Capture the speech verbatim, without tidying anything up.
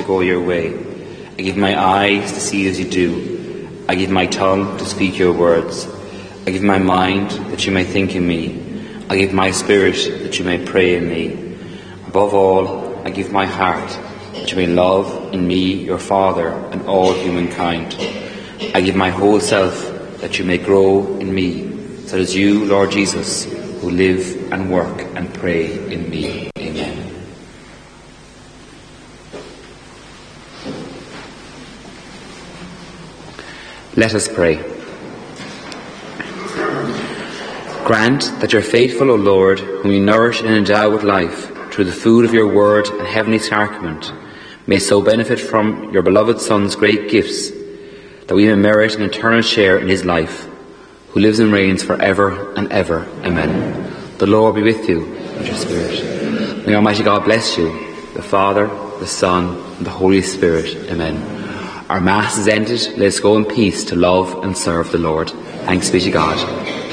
go your way. I give my eyes to see as you do. I give my tongue to speak your words. I give my mind that you may think in me. I give my spirit that you may pray in me. Above all, I give my heart that you may love in me your Father and all humankind. I give my whole self that you may grow in me, so as you, Lord Jesus, who live and work and pray in me. Amen. Let us pray. Grant that your faithful, O Lord, whom you nourish and endow with life through the food of your word and heavenly sacrament, may so benefit from your beloved Son's great gifts, that we may merit an eternal share in his life, who lives and reigns for ever and ever. Amen. The Lord be with you, and your spirit. May Almighty God bless you, the Father, the Son, and the Holy Spirit. Amen. Our Mass is ended. Let us go in peace to love and serve the Lord. Thanks be to God.